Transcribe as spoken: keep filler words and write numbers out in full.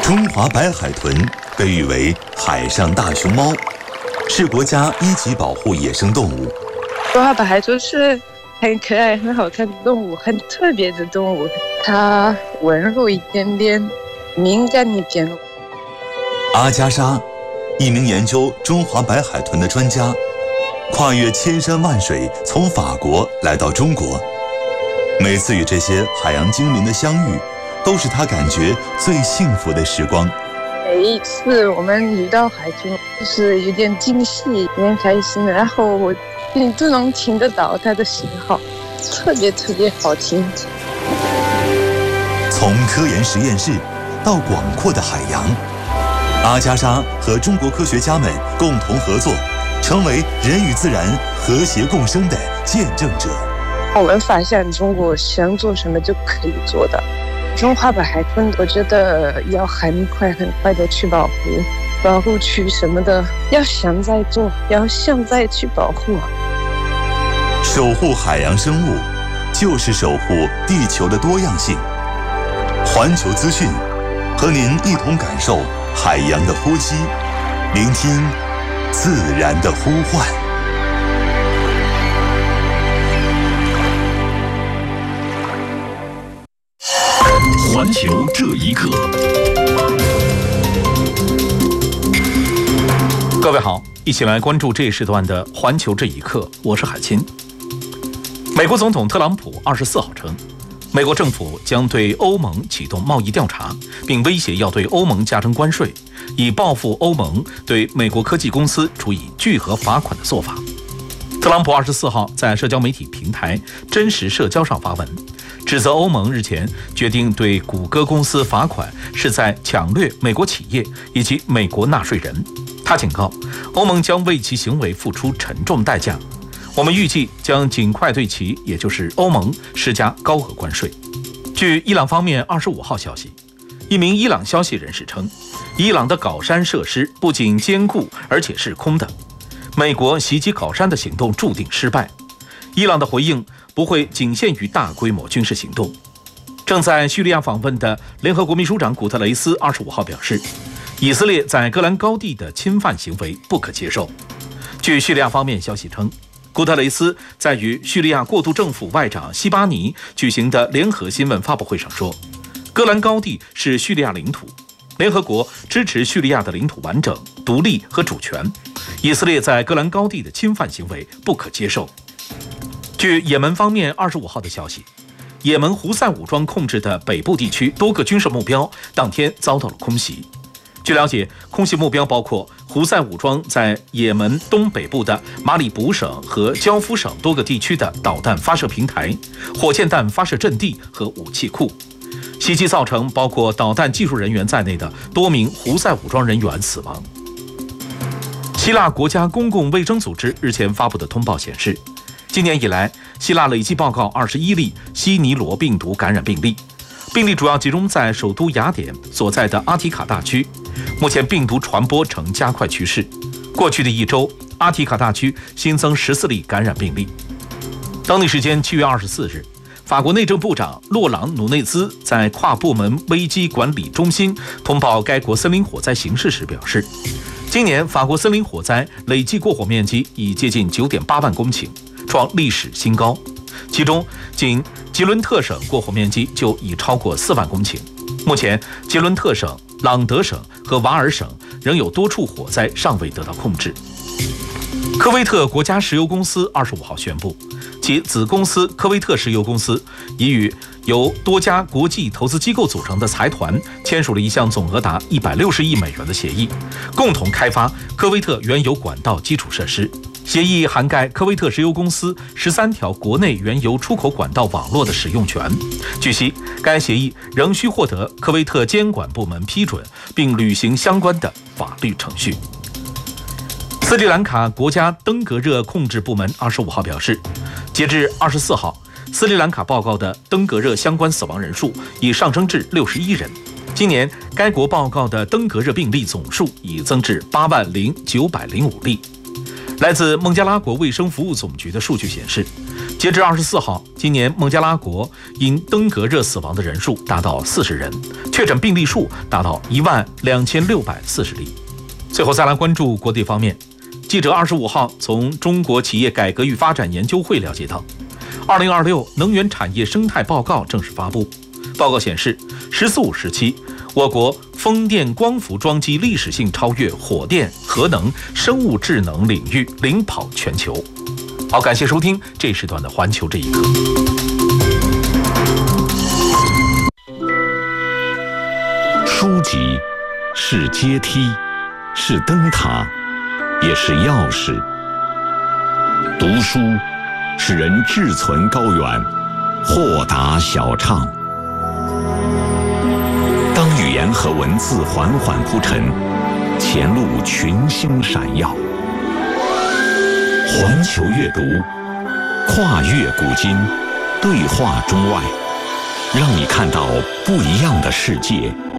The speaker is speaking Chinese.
中华白海豚被誉为海上大熊猫，是国家一级保护野生动物。 中华白海豚是很可爱、很好看的动物，很特别的动物。它温柔一点点，敏感一点。 阿加莎，一名研究中华白海豚的专家，跨越千山万水，从法国来到中国。每次与这些海洋精灵的相遇，都是他感觉最幸福的时光。 每一次我们遇到海豚，就是有点惊喜，有点开心，然后我你都能听得到它的信号，特别特别好听。 从科研实验室到广阔的海洋，阿加莎和中国科学家们共同合作，成为人与自然和谐共生的见证者。 我们发现中国想做什么就可以做的。中华白海豚，我觉得要很快很快的去保护，保护区什么的，要现在做，要现在去保护。 守护海洋生物，就是守护地球的多样性。环球资讯，和您一同感受海洋的呼吸，聆听自然的呼唤。 环球这一刻，各位好，一起来关注这一时段的环球这一刻，我是海清。美国总统特朗普二十四号称，美国政府将对欧盟启动贸易调查，并威胁要对欧盟加征关税，以报复欧盟对美国科技公司处以巨额罚款的做法。特朗普二十四号在社交媒体平台真实社交上发文，指责欧盟日前决定对谷歌公司罚款是在抢掠美国企业以及美国纳税人。他警告，欧盟将为其行为付出沉重代价。我们预计将尽快对其，也就是欧盟施加高额关税。据伊朗方面二十五号消息，一名伊朗消息人士称，伊朗的镐山设施不仅坚固，而且是空的。美国袭击镐山的行动注定失败。伊朗的回应不会仅限于大规模军事行动。正在叙利亚访问的联合国秘书长古特雷斯二十五号表示，以色列在戈兰高地的侵犯行为不可接受。据叙利亚方面消息称，古特雷斯在与叙利亚过渡政府外长西巴尼举行的联合新闻发布会上说，戈兰高地是叙利亚领土，联合国支持叙利亚的领土完整、独立和主权。以色列在戈兰高地的侵犯行为不可接受。据也门方面二十五号的消息，也门胡塞武装控制的北部地区多个军事目标当天遭到了空袭。据了解，空袭目标包括胡塞武装在也门东北部的马里卜省和焦夫省多个地区的导弹发射平台、火箭弹发射阵地和武器库。袭击造成包括导弹技术人员在内的多名胡塞武装人员死亡。希腊国家公共卫生组织日前发布的通报显示，今年以来，希腊累计报告二十一例西尼罗病毒感染病例，病例主要集中在首都雅典所在的阿提卡大区。目前病毒传播呈加快趋势。过去的一周，阿提卡大区新增十四例感染病例。当地时间七月二十四日，法国内政部长洛朗·努内兹在跨部门危机管理中心通报该国森林火灾形势时表示，今年法国森林火灾累计过火面积已接近 九点八万公顷，创历史新高。其中，仅吉伦特省过火面积就已超过四万公顷。目前，吉伦特省、朗德省和瓦尔省仍有多处火灾尚未得到控制。科威特国家石油公司二十五号宣布，其子公司科威特石油公司已与由多家国际投资机构组成的财团签署了一项总额达一百六十亿美元的协议，共同开发科威特原油管道基础设施。协议涵盖科威特石油公司十三条国内原油出口管道网络的使用权。据悉，该协议仍需获得科威特监管部门批准，并履行相关的法律程序。斯里兰卡国家登革热控制部门二十五号表示，截至二十四号，斯里兰卡报告的登革热相关死亡人数已上升至六十一人。今年，该国报告的登革热病例总数已增至八万零九百零五例。来自孟加拉国卫生服务总局的数据显示， 截至二十四号，今年孟加拉国因登革热死亡的人数达到四十人，确诊病例数达到一万两千六百四十例。最后再来关注国际方面，记者二十五号从中国企业改革与发展研究会了解到，二零二六能源产业生态报告正式发布。报告显示，“十四五”时期，我国风电光伏装机历史性超越火电、核能、生物智能领域，领跑全球。好，感谢收听这时段的《环球这一刻》。 书籍是阶梯，是灯塔，也是钥匙。读书使人志存高远，豁达小畅。当语言和文字缓缓铺陈，前路群星闪耀。环球阅读，跨越古今，对话中外，让你看到不一样的世界，